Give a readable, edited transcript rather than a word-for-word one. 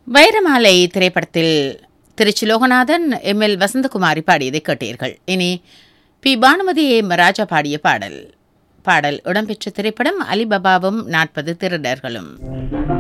வைரமாலை திரைப்படத்தில் திருச்சி லோகநாதன் எம்எல் வசந்தகுமாரி பாடியதை கேட்டீர்கள். இனி பி பானுமதி ராஜா பாடிய பாடல் இடம்பெற்ற திரைப்படம் அலிபாபாவும் 40 திருடர்களும்.